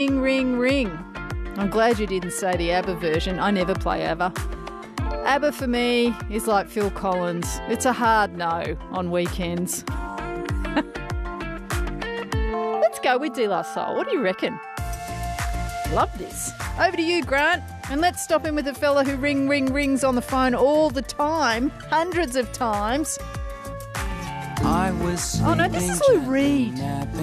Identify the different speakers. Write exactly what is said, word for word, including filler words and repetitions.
Speaker 1: Ring, ring, ring. I'm glad you didn't say the ABBA version. I never play ABBA. ABBA for me is like Phil Collins. It's a hard no on weekends. Let's go with De La Soul. What do you reckon? Love this. Over to you, Grant. And let's stop in with a fella who ring, ring, rings on the phone all the time, hundreds of times.
Speaker 2: I was
Speaker 1: Oh no, this is Lou Reed.